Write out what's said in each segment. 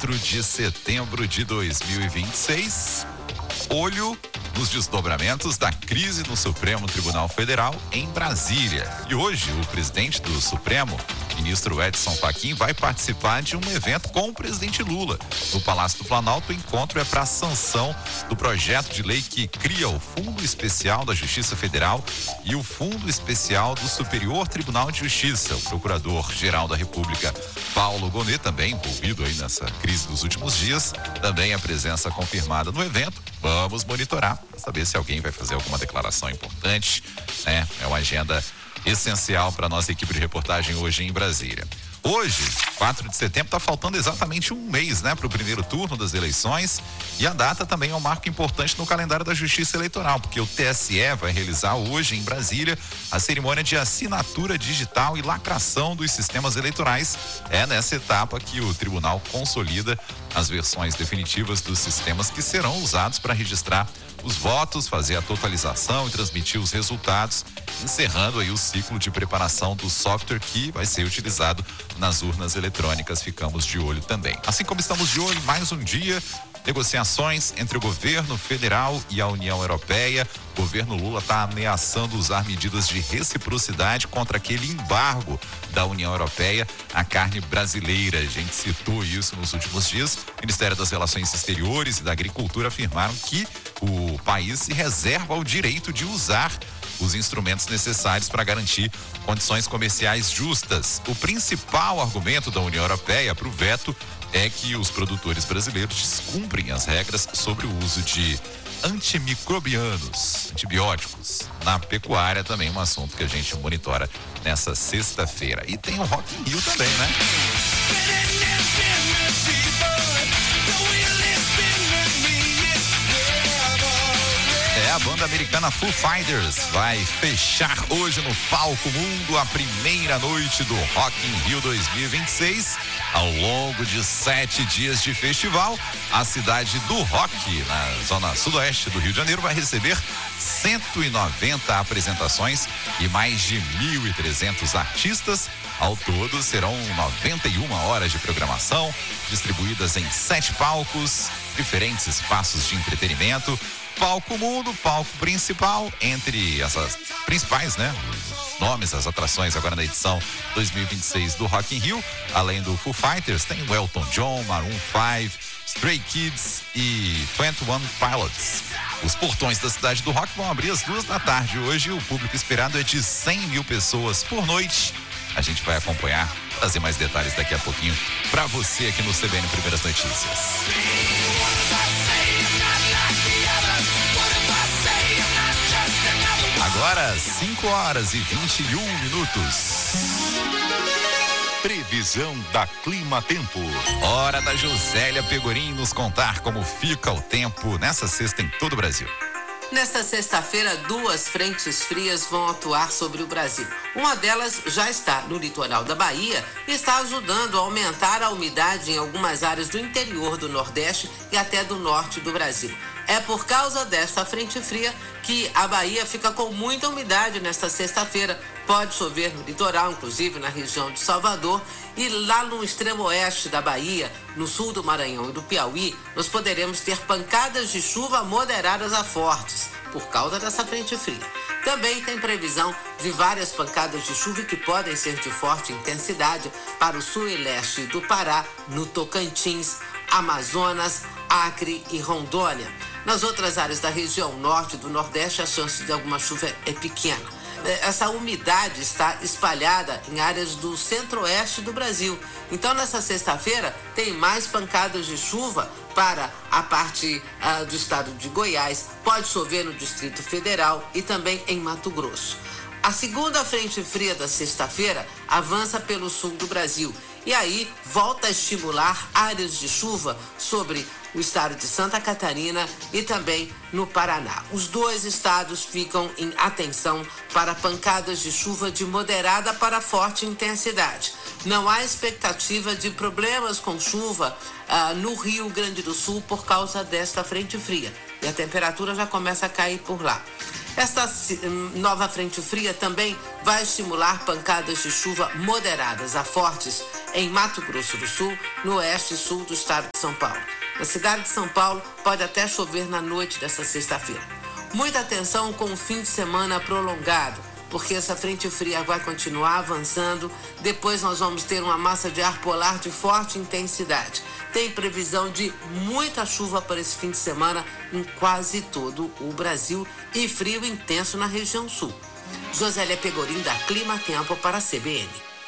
4 de setembro de 2026. Olho nos desdobramentos da crise no Supremo Tribunal Federal em Brasília. E hoje o presidente do Supremo, ministro Edson Fachin, vai participar de um evento com o presidente Lula. No Palácio do Planalto, o encontro é para a sanção do projeto de lei que cria o Fundo Especial da Justiça Federal e o Fundo Especial do Superior Tribunal de Justiça. O procurador-geral da República, Paulo Gonet, também envolvido aí nessa crise dos últimos dias, também a presença confirmada no evento. Vamos monitorar para saber se alguém vai fazer alguma declaração importante, né? É uma agenda essencial para a nossa equipe de reportagem hoje em Brasília. Hoje, 4 de setembro, está faltando exatamente um mês, né, para o primeiro turno das eleições, e a data também é um marco importante no calendário da Justiça Eleitoral, porque o TSE vai realizar hoje em Brasília a cerimônia de assinatura digital e lacração dos sistemas eleitorais. É nessa etapa que o tribunal consolida as versões definitivas dos sistemas que serão usados para registrar os votos, fazer a totalização e transmitir os resultados, encerrando aí o ciclo de preparação do software que vai ser utilizado nas urnas eletrônicas. Ficamos de olho também. Assim como estamos de olho, mais um dia, negociações entre o governo federal e a União Europeia. O governo Lula está ameaçando usar medidas de reciprocidade contra aquele embargo da União Europeia à carne brasileira. A gente citou isso nos últimos dias. O Ministério das Relações Exteriores e da Agricultura afirmaram que o país se reserva o direito de usar os instrumentos necessários para garantir condições comerciais justas. O principal argumento da União Europeia para o veto é que os produtores brasileiros descumprem as regras sobre o uso de antimicrobianos, na pecuária, também um assunto que a gente monitora nessa sexta-feira. E tem o Rock in Rio também, né? A banda americana Foo Fighters vai fechar hoje no Palco Mundo a primeira noite do Rock in Rio 2026. Ao longo de 7 dias de festival, a cidade do rock, na zona sudoeste do Rio de Janeiro, vai receber 190 apresentações e mais de 1.300 artistas. Ao todo, serão 91 horas de programação, distribuídas em 7 palcos, diferentes espaços de entretenimento. Palco Mundo, palco principal, entre as principais, né? Os nomes, as atrações agora na edição 2026 do Rock in Rio. Além do Foo Fighters, tem o Elton John, Maroon 5, Stray Kids e 21 Pilots. Os portões da cidade do rock vão abrir às 2 da tarde. Hoje o público esperado é de 100.000 pessoas por noite. A gente vai acompanhar, trazer mais detalhes daqui a pouquinho para você aqui no CBN Primeiras Notícias. Agora, 5 horas e 21 minutos. Previsão da Clima Tempo. Hora da Josélia Pegorim nos contar como fica o tempo nessa sexta em todo o Brasil. Nesta sexta-feira, 2 frentes frias vão atuar sobre o Brasil. Uma delas já está no litoral da Bahia e está ajudando a aumentar a umidade em algumas áreas do interior do Nordeste e até do norte do Brasil. É por causa desta frente fria que a Bahia fica com muita umidade nesta sexta-feira. Pode chover no litoral, inclusive na região de Salvador, e lá no extremo oeste da Bahia, no sul do Maranhão e do Piauí, nós poderemos ter pancadas de chuva moderadas a fortes por causa dessa frente fria. Também tem previsão de várias pancadas de chuva que podem ser de forte intensidade para o sul e leste do Pará, no Tocantins, Amazonas, Acre e Rondônia. Nas outras áreas da região norte e do nordeste, a chance de alguma chuva é pequena. Essa umidade está espalhada em áreas do centro-oeste do Brasil. Então, nessa sexta-feira, tem mais pancadas de chuva para a parte do estado de Goiás. Pode chover no Distrito Federal e também em Mato Grosso. A segunda frente fria da sexta-feira avança pelo sul do Brasil e aí volta a estimular áreas de chuva sobre o estado de Santa Catarina e também no Paraná. Os 2 estados ficam em atenção para pancadas de chuva de moderada para forte intensidade. Não há expectativa de problemas com chuva no Rio Grande do Sul por causa desta frente fria. e a temperatura já começa a cair por lá. Esta nova frente fria também vai estimular pancadas de chuva moderadas a fortes em Mato Grosso do Sul, no oeste e sul do estado de São Paulo. Na cidade de São Paulo, pode até chover na noite desta sexta-feira. Muita atenção com o fim de semana prolongado, porque essa frente fria vai continuar avançando. Depois nós vamos ter uma massa de ar polar de forte intensidade. Tem previsão de muita chuva para esse fim de semana em quase todo o Brasil e frio intenso na região sul. Josélia Pegorim, da Clima Tempo para a CBN.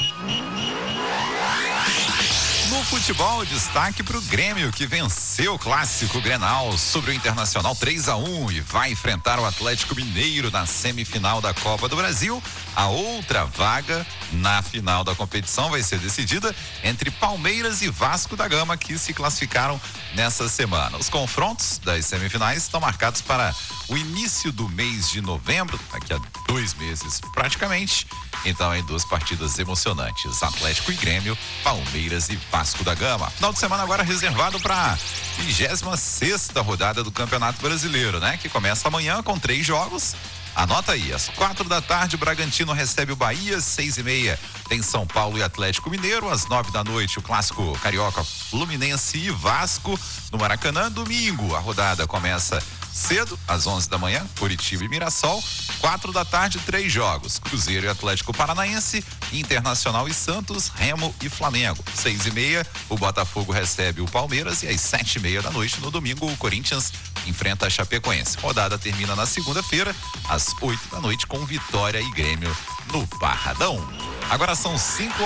No futebol, destaque para o Grêmio, que venceu o clássico Grenal sobre o Internacional 3-1 e vai enfrentar o Atlético Mineiro na semifinal da Copa do Brasil. A outra vaga na final da competição vai ser decidida entre Palmeiras e Vasco da Gama, que se classificaram nessa semana. Os confrontos das semifinais estão marcados para o início do mês de novembro, daqui a 2 meses praticamente. Então, em 2 partidas emocionantes: Atlético e Grêmio, Palmeiras e Vasco da Gama. Final de semana agora reservado para a 26ª rodada do Campeonato Brasileiro, né? Que começa amanhã com 3 jogos. Anota aí, às 4 da tarde, o Bragantino recebe o Bahia, 6h30 tem São Paulo e Atlético Mineiro, às 9 da noite o clássico carioca Fluminense e Vasco no Maracanã. Domingo, a rodada começa cedo, às 11 da manhã, Curitiba e Mirassol. 4 da tarde, 3 jogos: Cruzeiro e Atlético Paranaense, Internacional e Santos, Remo e Flamengo. 6h30, o Botafogo recebe o Palmeiras e às 7h30 da noite, no domingo, o Corinthians enfrenta a Chapecoense. Rodada termina na segunda-feira, às 8 da noite, com Vitória e Grêmio no Barradão. Agora são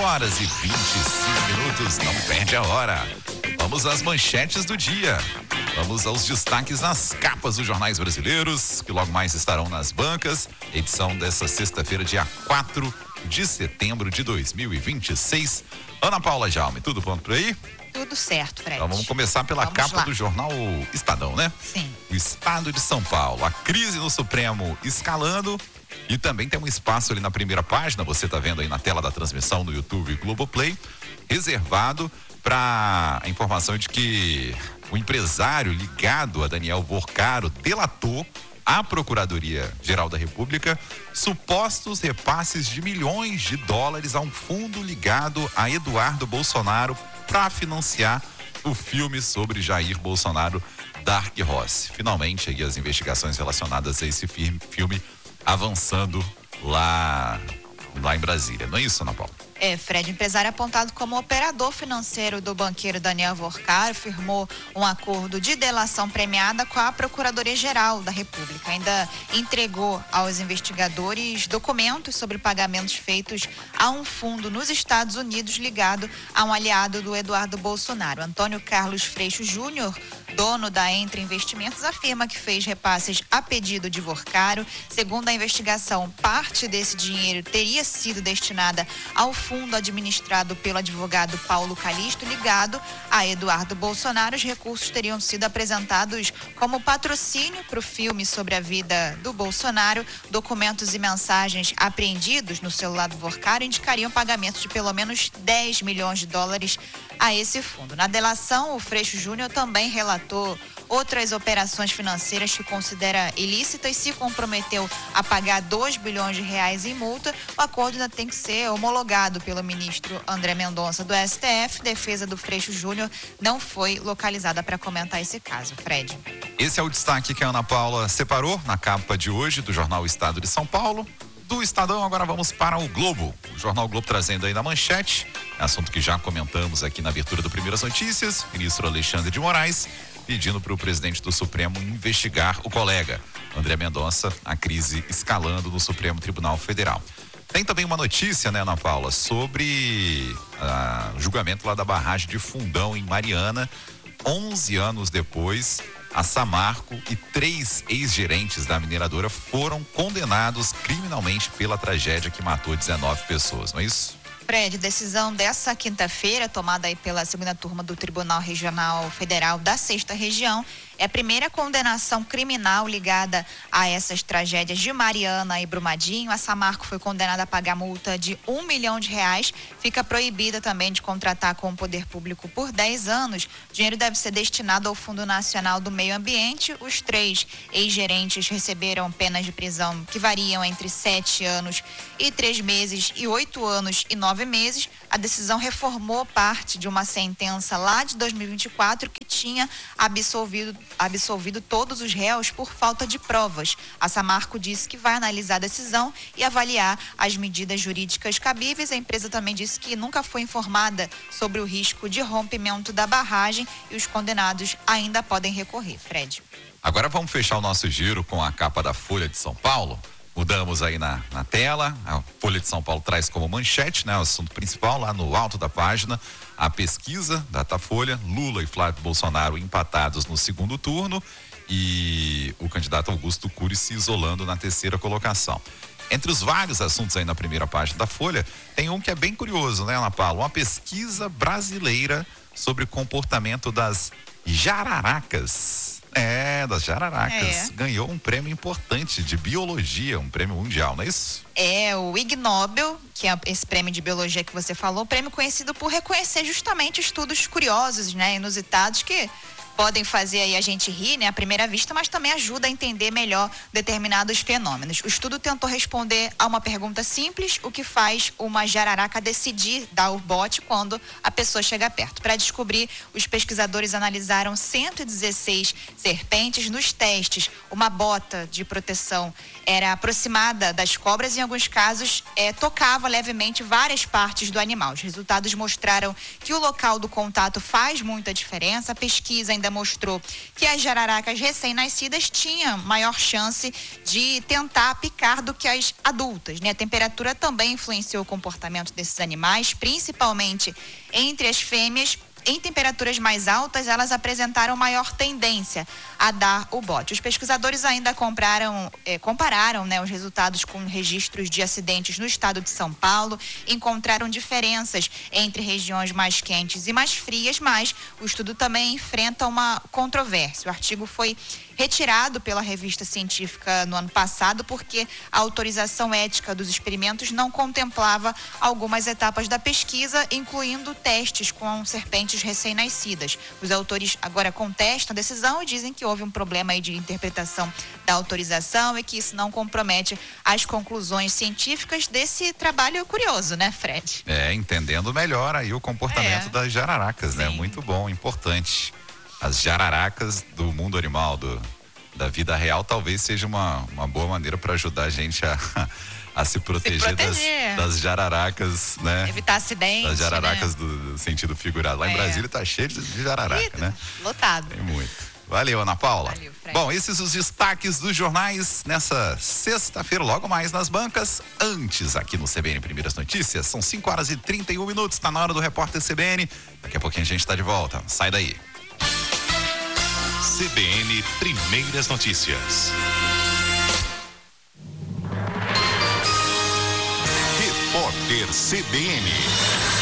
5h25, não perde a hora. Vamos às manchetes do dia. Vamos aos destaques nas capas dos jornais brasileiros, que logo mais estarão nas bancas. Edição dessa sexta-feira, dia 4 de setembro de 2026. Ana Paula Jaume, tudo pronto por aí? Tudo certo, Fred. Então vamos começar pela capa do jornal Estadão, né? Sim. O Estado de São Paulo, a crise no Supremo escalando. E também tem um espaço ali na primeira página, você está vendo aí na tela da transmissão no YouTube Globoplay, reservado para a informação de que o empresário ligado a Daniel Vorcaro delatou à Procuradoria-Geral da República supostos repasses de milhões de dólares a um fundo ligado a Eduardo Bolsonaro para financiar o filme sobre Jair Bolsonaro, Dark Horse. Finalmente, aí as investigações relacionadas a esse filme avançando lá em Brasília. Não é isso, Ana Paula? Fred, empresário apontado como operador financeiro do banqueiro Daniel Vorcaro, firmou um acordo de delação premiada com a Procuradoria-Geral da República. Ainda entregou aos investigadores documentos sobre pagamentos feitos a um fundo nos Estados Unidos ligado a um aliado do Eduardo Bolsonaro. Antônio Carlos Freixo Júnior, dono da Entre Investimentos, afirma que fez repasses a pedido de Vorcaro. Segundo a investigação, parte desse dinheiro teria sido destinada ao fundo administrado pelo advogado Paulo Calixto, ligado a Eduardo Bolsonaro. Os recursos teriam sido apresentados como patrocínio para o filme sobre a vida do Bolsonaro. Documentos e mensagens apreendidos no celular do Vorcaro indicariam pagamento de pelo menos 10 milhões de dólares a esse fundo. Na delação, o Freixo Júnior também relatou outras operações financeiras que considera ilícitas e se comprometeu a pagar 2 bilhões de reais em multa. O acordo ainda tem que ser homologado pelo ministro André Mendonça do STF. Defesa do Freixo Júnior não foi localizada para comentar esse caso. Fred. Esse é o destaque que a Ana Paula separou na capa de hoje do jornal Estado de São Paulo. Do Estadão, agora vamos para o Globo. O jornal Globo trazendo aí na manchete, assunto que já comentamos aqui na abertura do Primeiras Notícias, ministro Alexandre de Moraes pedindo para o presidente do Supremo investigar o colega André Mendonça, a crise escalando no Supremo Tribunal Federal. Tem também uma notícia, né, Ana Paula, sobre o julgamento lá da barragem de Fundão em Mariana. 11 anos depois, a Samarco e 3 ex-gerentes da mineradora foram condenados criminalmente pela tragédia que matou 19 pessoas, não é isso? Fred, decisão dessa quinta-feira, tomada aí pela segunda turma do Tribunal Regional Federal da 6ª Região, é a primeira condenação criminal ligada a essas tragédias de Mariana e Brumadinho. A Samarco foi condenada a pagar multa de R$1 milhão. Fica proibida também de contratar com o poder público por 10 anos. O dinheiro deve ser destinado ao Fundo Nacional do Meio Ambiente. Os 3 ex-gerentes receberam penas de prisão que variam entre 7 anos e 3 meses e 8 anos e 9 meses. A decisão reformou parte de uma sentença lá de 2024 que tinha absolvido todos os réus por falta de provas. A Samarco disse que vai analisar a decisão e avaliar as medidas jurídicas cabíveis. A empresa também disse que nunca foi informada sobre o risco de rompimento da barragem e os condenados ainda podem recorrer. Fred. Agora vamos fechar o nosso giro com a capa da Folha de São Paulo. Mudamos aí na tela. A Folha de São Paulo traz como manchete, né, o assunto principal lá no alto da página, a pesquisa Datafolha, Lula e Flávio Bolsonaro empatados no segundo turno e o candidato Augusto Cury se isolando na terceira colocação. Entre os vários assuntos aí na primeira página da Folha, tem um que é bem curioso, né, Ana Paula? Uma pesquisa brasileira sobre o comportamento das jararacas. Das jararacas. Ganhou um prêmio importante de biologia, um prêmio mundial, não é isso? O Ig Nobel, que é esse prêmio de biologia que você falou, prêmio conhecido por reconhecer justamente estudos curiosos, né, inusitados que podem fazer aí a gente rir, né, à primeira vista, mas também ajuda a entender melhor determinados fenômenos. O estudo tentou responder a uma pergunta simples: o que faz uma jararaca decidir dar o bote quando a pessoa chega perto? Para descobrir, os pesquisadores analisaram 116 serpentes. Nos testes, uma bota de proteção era aproximada das cobras e, em alguns casos, tocava levemente várias partes do animal. Os resultados mostraram que o local do contato faz muita diferença. A pesquisa ainda mostrou que as jararacas recém-nascidas tinham maior chance de tentar picar do que as adultas, né? A temperatura também influenciou o comportamento desses animais, principalmente entre as fêmeas. Em temperaturas mais altas, elas apresentaram maior tendência a dar o bote. Os pesquisadores ainda compararam, né, os resultados com registros de acidentes no estado de São Paulo, encontraram diferenças entre regiões mais quentes e mais frias, mas o estudo também enfrenta uma controvérsia. O artigo foi retirado pela revista científica no ano passado porque a autorização ética dos experimentos não contemplava algumas etapas da pesquisa, incluindo testes com serpentes recém-nascidas. Os autores agora contestam a decisão e dizem que houve um problema aí de interpretação da autorização e que isso não compromete as conclusões científicas desse trabalho curioso, né, Fred? Entendendo melhor aí o comportamento das jararacas, né? Muito bom, importante. As jararacas do mundo animal, da vida real, talvez seja uma boa maneira para ajudar a gente a se proteger das jararacas, né? Evitar acidentes. Das jararacas, né? do sentido figurado. Lá em Brasília tá cheio de jararaca, né? Lotado. Tem muito. Valeu, Ana Paula. Valeu, Fred. Bom, esses os destaques dos jornais nessa sexta-feira, logo mais nas bancas. Antes, aqui no CBN Primeiras Notícias, são 5h31, tá na hora do Repórter CBN. Daqui a pouquinho a gente tá de volta. Sai daí. CBN Primeiras Notícias. Repórter CBN.